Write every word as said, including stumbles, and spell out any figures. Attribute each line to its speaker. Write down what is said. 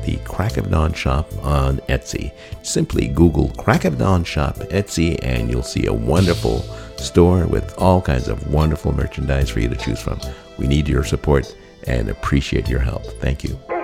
Speaker 1: the Crack of Dawn shop on Etsy. Simply Google Crack of Dawn shop Etsy and you'll see a wonderful store with all kinds of wonderful merchandise for you to choose from. We need your support and appreciate your help. Thank you.